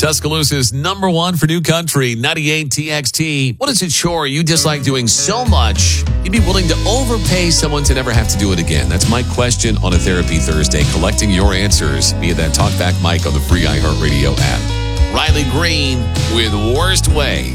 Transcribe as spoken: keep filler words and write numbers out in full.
Tuscaloosa's number one for new country, ninety-eight T X T. What is a chore you dislike doing so much you'd be willing to overpay someone to never have to do it again? That's my question on a Therapy Thursday, collecting your answers via that talkback mic on the free iHeartRadio app. Riley Green with Worst Way.